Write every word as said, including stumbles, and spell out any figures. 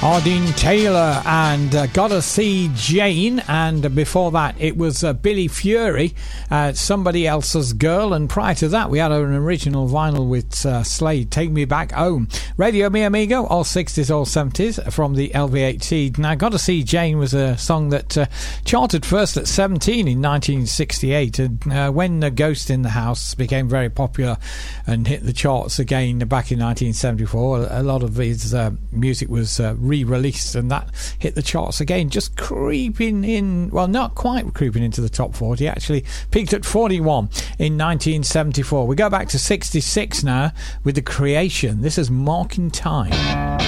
Ardeen Taylor and uh, Gotta See Jane, and before that it was uh, Billy Fury, uh, Somebody Else's Girl, and prior to that we had an original vinyl with uh, Slade, Take Me Back Home. Radio Mi Amigo, all sixties, all seventies from the L V eight seed. Now Gotta See Jane was a song that uh, charted first at seventeen in nineteen sixty-eight, and uh, when uh, Ghost in the House became very popular and hit the charts again back in nineteen seventy-four, a lot of his uh, music was uh, re-released, and that hit the charts again, just creeping in, well, not quite creeping into the top forty, actually peaked at forty-one in nineteen seventy-four. We go back to sixty-six now with The Creation. This is Marking Time.